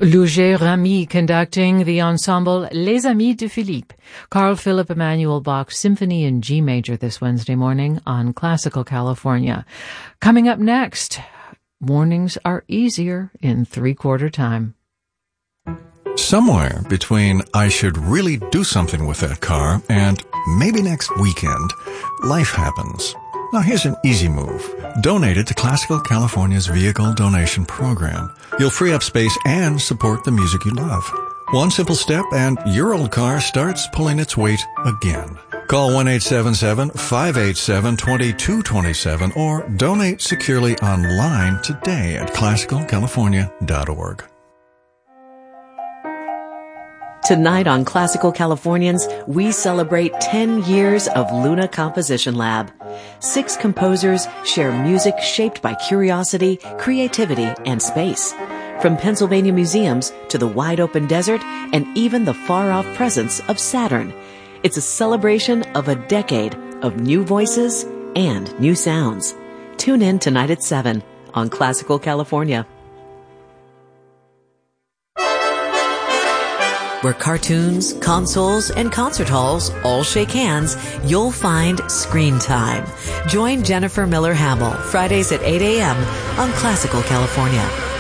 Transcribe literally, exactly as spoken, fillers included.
Louget Ramy conducting the ensemble Les Amis de Philippe. Carl Philipp Emanuel Bach Symphony in G Major this Wednesday morning on Classical California. Coming up next, mornings are easier in three-quarter time. Somewhere between I should really do something with that car and maybe next weekend, life happens. Now here's an easy move. Donate it to Classical California's Vehicle Donation Program. You'll free up space and support the music you love. One simple step and your old car starts pulling its weight again. Call one eight seven seven, five eight seven, two two two seven or donate securely online today at classical california dot org. Tonight on Classical Californians, we celebrate ten years of Luna Composition Lab. Six composers share music shaped by curiosity, creativity, and space. From Pennsylvania museums to the wide-open desert and even the far-off presence of Saturn. It's a celebration of a decade of new voices and new sounds. Tune in tonight at seven on Classical California. Where cartoons, consoles, and concert halls all shake hands, you'll find Screen Time. Join Jennifer Miller Hamill Fridays at eight a.m. on Classical California.